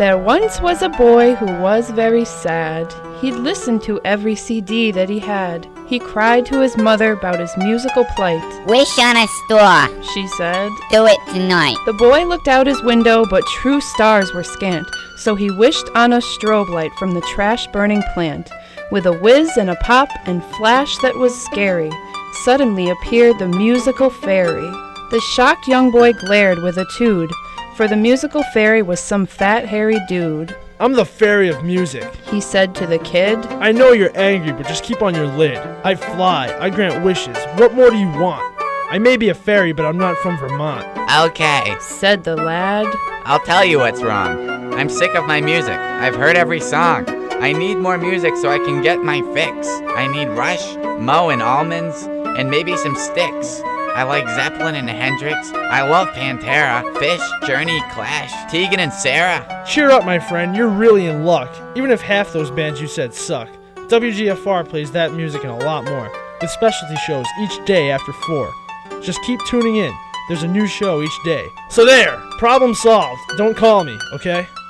There once was a boy who was very sad. He'd listened to every CD that he had. He cried to his mother about his musical plight. Wish on a star, She said. do it tonight. The boy looked out his window, but true stars were scant, so he wished on a strobe light from the trash-burning plant. With a whiz and a pop and flash that was scary, suddenly appeared the musical fairy. The shocked young boy glared with a tood, for the musical fairy was some fat, hairy dude. I'm the fairy of music. He said to the kid. I know you're angry, but just keep on your lid. I fly, I grant wishes. What more do you want? I may be a fairy, but I'm not from Vermont. Okay, Said the lad. I'll tell you what's wrong. I'm sick of my music. I've heard every song. I need more music so I can get my fix. I need Rush, Moe and Almonds, and maybe some Styx. I like Zeppelin and Hendrix. I love Pantera, Fish, Journey, Clash, Tegan and Sarah. Cheer up, my friend. You're really in luck. Even if half those bands you said suck. WGFR plays that music and a lot more, with specialty shows each day after 4. Just keep tuning in. There's a new show each day. So there, problem solved. Don't call me, okay?